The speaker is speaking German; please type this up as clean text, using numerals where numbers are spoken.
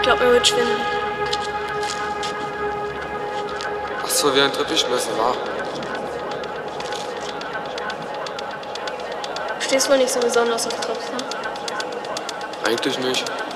glaub, mir wird schwindelig. Ach so, wie ein Teppichmesser, wa? Du stehst wohl nicht so besonders auf Trips, ne? Eigentlich nicht.